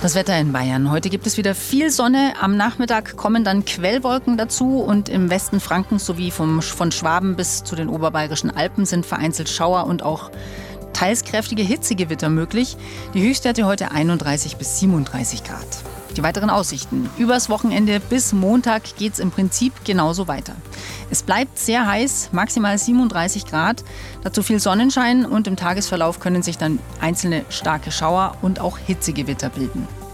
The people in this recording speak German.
Das Wetter in Bayern. Heute gibt es wieder viel Sonne. Am Nachmittag kommen dann Quellwolken dazu und im Westen Frankens sowie von Schwaben bis zu den oberbayerischen Alpen sind vereinzelt Schauer und auch teils kräftige Hitzegewitter möglich. Die Höchstwerte heute 31 bis 37 Grad. Die weiteren Aussichten. Übers Wochenende bis Montag geht es im Prinzip genauso weiter. Es bleibt sehr heiß, maximal 37 Grad. Dazu viel Sonnenschein und im Tagesverlauf können sich dann einzelne starke Schauer und auch Hitzegewitter bilden.